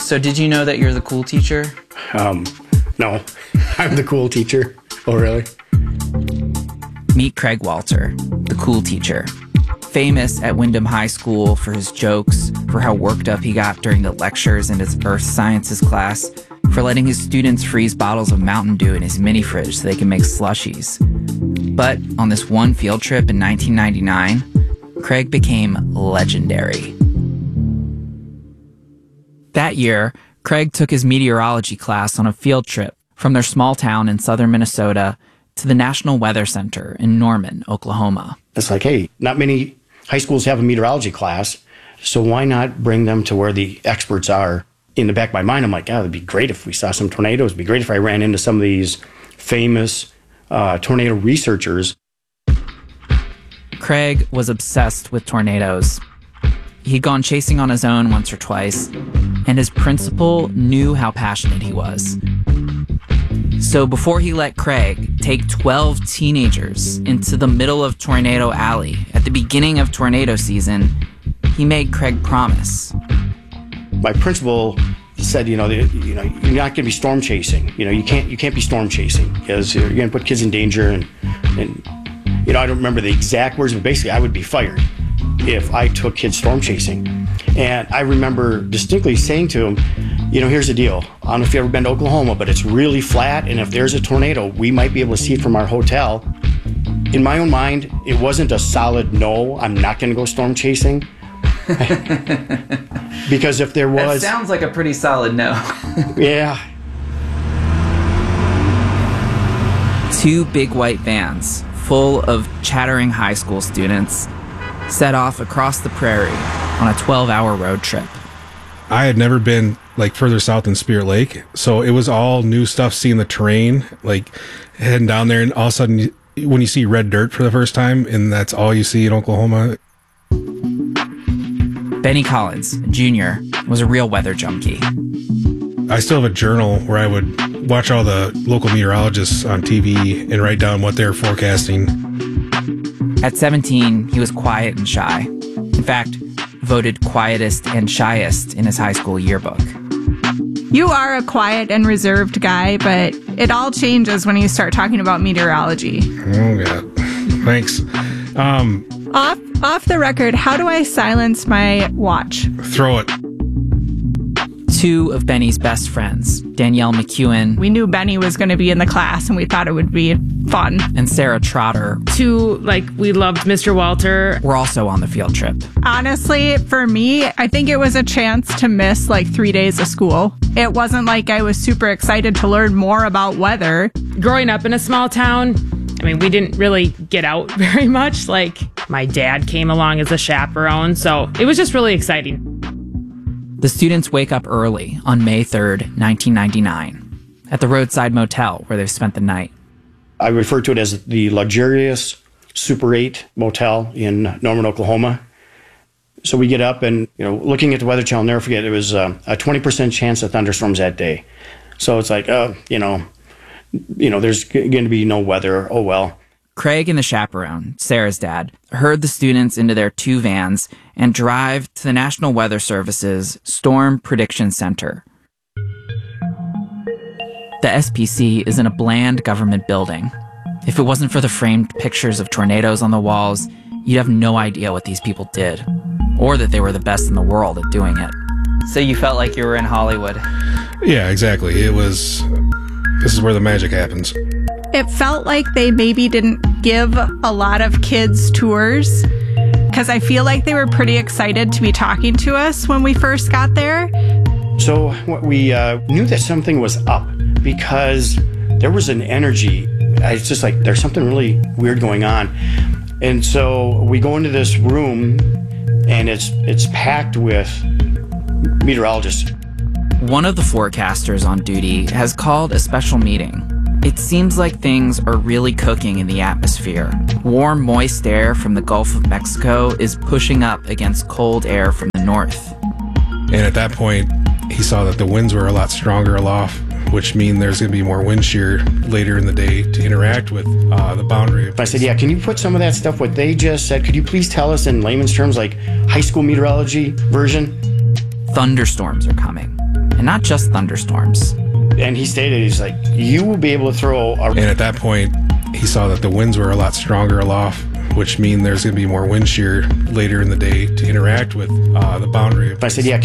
So did you know that you're the cool teacher? No, I'm the cool teacher. Oh, really? Meet Craig Walter, the cool teacher. Famous at Windham High School for his jokes, for how worked up he got during the lectures in his earth sciences class, for letting his students freeze bottles of Mountain Dew in his mini fridge so they can make slushies. But on this one field trip in 1999, Craig became legendary. That year, Craig took his meteorology class on a field trip from their small town in southern Minnesota to the National Weather Center in Norman, Oklahoma. It's like, hey, not many high schools have a meteorology class, so why not bring them to where the experts are? In the back of my mind, I'm like, it'd be great if we saw some tornadoes. It'd be great if I ran into some of these famous tornado researchers. Craig was obsessed with tornadoes. He'd gone chasing on his own once or twice, and his principal knew how passionate he was. So before he let Craig take 12 teenagers into the middle of Tornado Alley at the beginning of tornado season, he made Craig promise. My principal said, you're not going to be storm chasing. You can't be storm chasing because you're going to put kids in danger. And I don't remember the exact words, but basically I would be fired if I took kids storm chasing. And I remember distinctly saying to him, here's the deal. I don't know if you've ever been to Oklahoma, but it's really flat. And if there's a tornado, we might be able to see it from our hotel. In my own mind, it wasn't a solid no, I'm not going to go storm chasing. Because if there was... That sounds like a pretty solid no. Yeah. 2 big white vans full of chattering high school students set off across the prairie on a 12-hour road trip. I had never been further south than Spirit Lake, so it was all new stuff, seeing the terrain, heading down there, and all of a sudden when you see red dirt for the first time and that's all you see in Oklahoma. Benny Collins, Jr., was a real weather junkie. I still have a journal where I would watch all the local meteorologists on TV and write down what they're forecasting. At 17, he was quiet and shy. In fact, voted quietest and shyest in his high school yearbook. You are a quiet and reserved guy, but it all changes when you start talking about meteorology. Oh, God. Thanks. Off the record, how do I silence my watch? Throw it. 2 of Benny's best friends, Danielle McEwen. We knew Benny was going to be in the class, and we thought it would be fun. And Sarah Trotter. 2, we loved Mr. Walter. Were also on the field trip. Honestly, for me, I think it was a chance to miss 3 days of school. It wasn't like I was super excited to learn more about weather. Growing up in a small town, we didn't really get out very much. My dad came along as a chaperone, so it was just really exciting. The students wake up early on May 3rd, 1999, at the roadside motel where they've spent the night. I refer to it as the luxurious Super 8 motel in Norman, Oklahoma. So we get up and, looking at the Weather Channel, I'll never forget, it was a 20% chance of thunderstorms that day. So it's there's going to be no weather. Oh, well. Craig and the chaperone, Sarah's dad, herd the students into their 2 vans and drive to the National Weather Service's Storm Prediction Center. The SPC is in a bland government building. If it wasn't for the framed pictures of tornadoes on the walls, you'd have no idea what these people did, or that they were the best in the world at doing it. So you felt like you were in Hollywood. Yeah, exactly. This is where the magic happens. It felt like they maybe didn't give a lot of kids tours, because I feel like they were pretty excited to be talking to us when we first got there. So we knew that something was up because there was an energy. It's just there's something really weird going on. And so we go into this room and it's packed with meteorologists. One of the forecasters on duty has called a special meeting. It seems like things are really cooking in the atmosphere. Warm, moist air from the Gulf of Mexico is pushing up against cold air from the north. And at that point, he saw that the winds were a lot stronger aloft, which means there's going to be more wind shear later in the day to interact with the boundary. I said, can you put some of that stuff, what they just said, could you please tell us in layman's terms, high school meteorology version? Thunderstorms are coming. and not just thunderstorms. And he stated, he's like, you will be able to throw a... And at that point, he saw that the winds were a lot stronger aloft, which mean there's going to be more wind shear later in the day to interact with the boundary. I said, yeah,